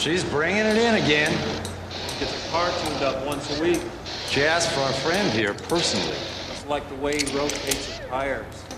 She's bringing it in again. Gets her car tuned up once a week. She asked for our friend here personally. Must like the way he rotates her tires.